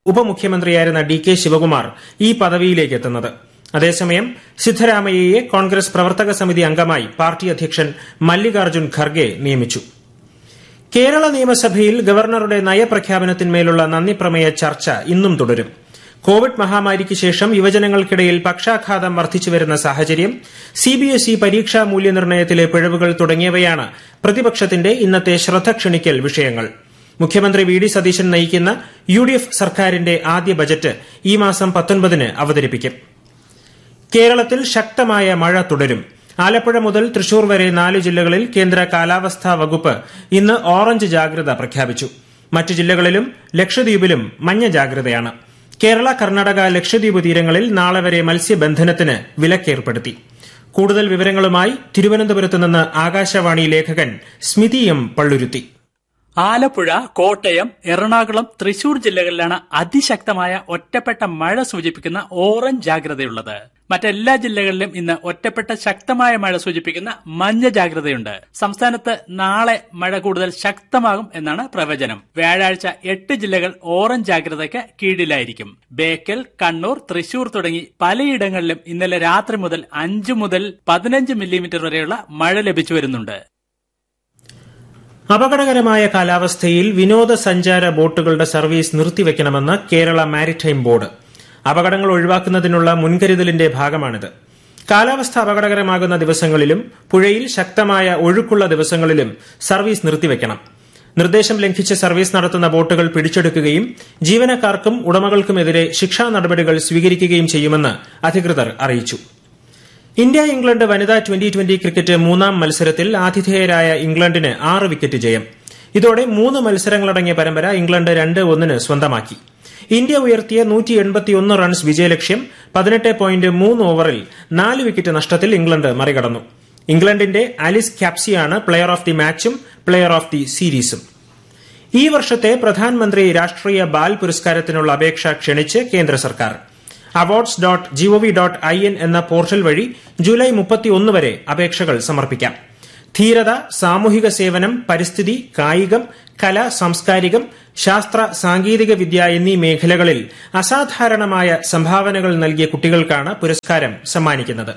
ഉപമുഖ്യമന്ത്രിയായിരുന്ന DK. Shivakumar ഈ പദവിയിലേക്ക് എത്തുന്നത്. അതേസമയം സിദ്ധരാമയ്യയെ കോൺഗ്രസ് പ്രവർത്തക സമിതി അംഗമായി പാർട്ടി അധ്യക്ഷൻ മല്ലികാർജ്ജുൻ ഖർഗെ നിയമിച്ചു. കേരള നിയമസഭയിൽ ഗവർണറുടെ നയപ്രഖ്യാപനത്തിന്മേലുള്ള നന്ദിപ്രമേയ ചർച്ച ഇന്നും തുടരും. കോവിഡ് മഹാമാരിക്ക് ശേഷം യുവജനങ്ങൾക്കിടയിൽ പക്ഷാഘാതം വർദ്ധിച്ചുവരുന്ന സാഹചര്യം, സിബിഎസ്ഇ പരീക്ഷാ മൂല്യനിർണ്ണയത്തിലെ പിഴവുകൾ തുടങ്ങിയവയാണ് പ്രതിപക്ഷത്തിന്റെ ഇന്നത്തെ ശ്രദ്ധ ക്ഷണിക്കൽ വിഷയങ്ങൾ. മുഖ്യമന്ത്രി വി.ഡി. സതീശൻ നയിക്കുന്ന യുഡിഎഫ് സർക്കാരിന്റെ ആദ്യ ബജറ്റ് ഈ മാസം 19-ന് അവതരിപ്പിക്കും. കേരളത്തിൽ ശക്തമായ മഴ തുടരും. ആലപ്പുഴ മുതൽ തൃശൂർ വരെ 4 ജില്ലകളിൽ കേന്ദ്ര കാലാവസ്ഥാ വകുപ്പ് ഇന്ന് ഓറഞ്ച് ജാഗ്രത പ്രഖ്യാപിച്ചു. മറ്റ് ജില്ലകളിലും ലക്ഷദ്വീപിലും മഞ്ഞ ജാഗ്രതയാണ്. കേരള, കർണാടക, ലക്ഷദ്വീപ് തീരങ്ങളിൽ നാളെ വരെ മത്സ്യബന്ധനത്തിന് വിലക്കേർപ്പെടുത്തി. കൂടുതൽ വിവരങ്ങളുമായി തിരുവനന്തപുരത്ത് നിന്ന് ആകാശവാണി ലേഖകൻ സ്മിതി എം പള്ളുരുത്തി. ആലപ്പുഴ, കോട്ടയം, എറണാകുളം, തൃശൂർ ജില്ലകളിലാണ് അതിശക്തമായ ഒറ്റപ്പെട്ട മഴ സൂചിപ്പിക്കുന്ന ഓറഞ്ച് ജാഗ്രതയുള്ളത്. മറ്റെല്ലാ ജില്ലകളിലും ഇന്ന് ഒറ്റപ്പെട്ട ശക്തമായ മഴ സൂചിപ്പിക്കുന്ന മഞ്ഞ ജാഗ്രതയുണ്ട്. സംസ്ഥാനത്ത് നാളെ മഴ കൂടുതൽ ശക്തമാകും എന്നാണ് പ്രവചനം. വ്യാഴാഴ്ച 8 ജില്ലകൾ ഓറഞ്ച് ജാഗ്രതയ്ക്ക് കീഴിലായിരിക്കും. ബേക്കൽ, കണ്ണൂർ, തൃശൂർ തുടങ്ങി പലയിടങ്ങളിലും ഇന്നലെ രാത്രി മുതൽ 5 മുതൽ 15 മില്ലിമീറ്റർ വരെയുള്ള മഴ ലഭിച്ചു വരുന്നുണ്ട്. അപകടകരമായ കാലാവസ്ഥയിൽ വിനോദസഞ്ചാര ബോട്ടുകളുടെ സർവീസ് നിർത്തിവെക്കണമെന്ന് കേരള മാരിടൈം ബോർഡ്. അപകടങ്ങൾ ഒഴിവാക്കുന്നതിനുള്ള മുൻകരുതലിന്റെ ഭാഗമാണിത്. കാലാവസ്ഥ അപകടകരമാകുന്ന ദിവസങ്ങളിലും പുഴയിൽ ശക്തമായ ഒഴുക്കുള്ള ദിവസങ്ങളിലും സർവീസ് നിർത്തിവെക്കണം. നിർദ്ദേശം ലംഘിച്ച് സർവീസ് നടത്തുന്ന ബോട്ടുകൾ പിടിച്ചെടുക്കുകയും ജീവനക്കാർക്കും ഉടമകൾക്കുമെതിരെ ശിക്ഷാ നടപടികൾ സ്വീകരിക്കുകയും ചെയ്യുമെന്ന് അധികൃതർ അറിയിച്ചു. ഇന്ത്യ ഇംഗ്ലണ്ട് വനിതാ ട്വന്റി ക്രിക്കറ്റ് 3ാം മത്സരത്തിൽ ആതിഥേയരായ ഇംഗ്ലണ്ടിന് 6 വിക്കറ്റ് ജയം. ഇതോടെ 3 മത്സരങ്ങളടങ്ങിയ പരമ്പര ഇംഗ്ലണ്ട് 2-1 സ്വന്തമാക്കി. ഇന്ത്യ ഉയർത്തിയ 181 റൺസ് വിജയലക്ഷ്യം 18.3 ഓവറിൽ 4 വിക്കറ്റ് നഷ്ടത്തിൽ ഇംഗ്ലണ്ട് മറികടന്നു. ഇംഗ്ലണ്ടിന്റെ Alice ക്യാപ്സിയാണ് player of the മാച്ചും player of the സീരീസും. ഈ വർഷത്തെ പ്രധാനമന്ത്രി രാഷ്ട്രീയ ബാൽ പുരസ്കാരത്തിനുള്ള അപേക്ഷ ക്ഷണിച്ച് കേന്ദ്ര സർക്കാർ. awards.gov.in എന്ന പോർട്ടൽ വഴി ജൂലൈ 31 വരെ അപേക്ഷകൾ സമർപ്പിക്കാം. ധീരത, സാമൂഹിക സേവനം, പരിസ്ഥിതി, കായികം, കല, സാംസ്കാരികം, ശാസ്ത്ര, സാങ്കേതിക വിദ്യ എന്നീ മേഖലകളിൽ അസാധാരണമായ സംഭാവനകൾ നൽകിയ കുട്ടികൾക്കാണ് പുരസ്കാരം സമ്മാനിക്കുന്നത്.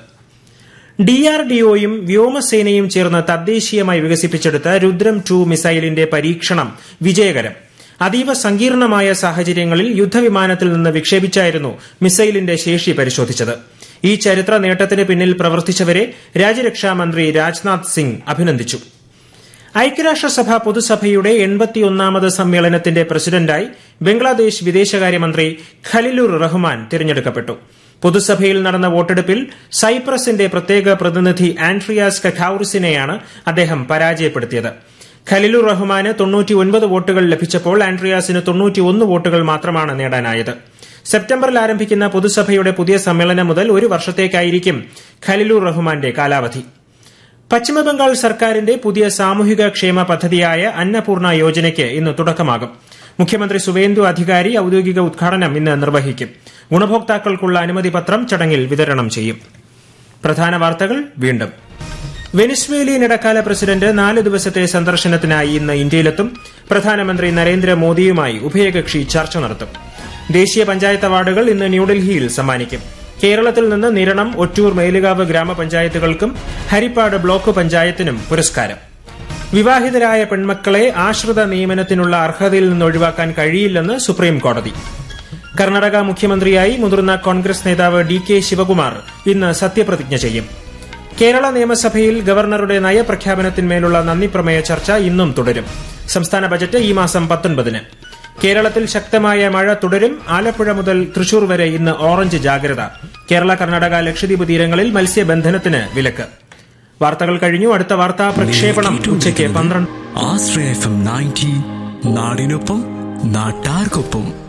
DRDOയും വ്യോമസേനയും ചേർന്ന് തദ്ദേശീയമായി വികസിപ്പിച്ചെടുത്ത രുദ്രം 2 മിസൈലിന്റെ പരീക്ഷണം വിജയകരം. അതീവ സങ്കീർണമായ സാഹചര്യങ്ങളിൽ യുദ്ധവിമാനത്തിൽ നിന്ന് വിക്ഷേപിച്ചായിരുന്നു മിസൈലിന്റെ ശേഷി പരിശോധിച്ചത്. ഈ ചരിത്ര നേട്ടത്തിന് പിന്നിൽ പ്രവർത്തിച്ചവരെ രാജ്യരക്ഷാമന്ത്രി രാജ്നാഥ് സിംഗ് അഭിനന്ദിച്ചു. ഐക്യരാഷ്ട്രസഭ പൊതുസഭയുടെ 81ാമത് സമ്മേളനത്തിന്റെ പ്രസിഡന്റായി ബംഗ്ലാദേശ് വിദേശകാര്യമന്ത്രി ഖലിലുർ റഹ്മാൻ തിരഞ്ഞെടുക്കപ്പെട്ടു. പൊതുസഭയിൽ നടന്ന വോട്ടെടുപ്പിൽ സൈപ്രസിന്റെ പ്രത്യേക പ്രതിനിധി ആൻഡ്രിയാസ് കഖൌറിസിനെയാണ് അദ്ദേഹം പരാജയപ്പെടുത്തിയത്. ഖലിലുർ റഹ്മാന് 99 വോട്ടുകൾ ലഭിച്ചപ്പോൾ ആൻഡ്രിയാസിന് 91 വോട്ടുകൾ മാത്രമാണ് നേടാനായത്. സെപ്റ്റംബറിൽ ആരംഭിക്കുന്ന പൊതുസഭയുടെ പുതിയ സമ്മേളനം മുതൽ 1 വർഷത്തേക്കായിരിക്കും ഖലിലുർ റഹ്മാന്റെ കാലാവധി. പശ്ചിമബംഗാൾ സർക്കാരിന്റെ പുതിയ സാമൂഹിക ക്ഷേമ പദ്ധതിയായ അന്നപൂർണ യോജനയ്ക്ക് ഇന്ന് തുടക്കമാകും. മുഖ്യമന്ത്രി സുവേന്ദു അധികാരി ഔദ്യോഗിക ഉദ്ഘാടനം ഇന്ന് നിർവഹിക്കും. ഗുണഭോക്താക്കൾക്കുള്ള അനുമതി പത്രം ചടങ്ങിൽ വിതരണം ചെയ്യും. പ്രധാന വാർത്തകൾ വീണ്ടും. വെനിസ്വേലിയൻ ഇടക്കാല പ്രസിഡന്റ് 4 ദിവസത്തെ സന്ദർശനത്തിനായി ഇന്ന് ഇന്ത്യയിലെത്തും. പ്രധാനമന്ത്രി നരേന്ദ്രമോദിയുമായി ഉഭയകക്ഷി ചർച്ച നടത്തും. ദേശീയ പഞ്ചായത്ത് അവാർഡുകൾ ഇന്ന് ന്യൂഡൽഹിയിൽ സമ്മാനിക്കും. കേരളത്തിൽ നിന്ന് നിരണം, ഒറ്റൂർ, മേലുകാവ് ഗ്രാമപഞ്ചായത്തുകൾക്കും ഹരിപ്പാട് ബ്ലോക്ക് പഞ്ചായത്തിനും പുരസ്കാരം. വിവാഹിതരായ പെൺമക്കളെ ആശ്രിത നിയമനത്തിനുള്ള അർഹതയിൽ നിന്ന് ഒഴിവാക്കാൻ കഴിയില്ലെന്ന് സുപ്രീം കോടതി. കർണാടക മുഖ്യമന്ത്രിയായി മുതിർന്ന കോൺഗ്രസ് നേതാവ് ഡി.കെ. ശിവകുമാർ ഇന്ന് സത്യപ്രതിജ്ഞ ചെയ്യും. കേരള നിയമസഭയിൽ ഗവർണറുടെ നയപ്രഖ്യാപനത്തിന്മേലുള്ള നന്ദിപ്രമേയ ചർച്ച ഇന്നും തുടരും. സംസ്ഥാന ബജറ്റ് ഈ മാസം 19-ന്. കേരളത്തിൽ ശക്തമായ മഴ തുടരും. ആലപ്പുഴ മുതൽ തൃശൂർ വരെ ഇന്ന് ഓറഞ്ച് ജാഗ്രത. കേരള, കർണാടക, ലക്ഷദ്വീപ് തീരങ്ങളിൽ മത്സ്യബന്ധനത്തിന് വിലക്ക്. വാർത്തകൾ കഴിഞ്ഞു. അടുത്ത വാർത്താ പ്രക്ഷേപണം ഉച്ചയ്ക്ക് 12. ആശ്രയ FM 90 നാടിനൊപ്പം നാട്ടാർക്കൊപ്പം.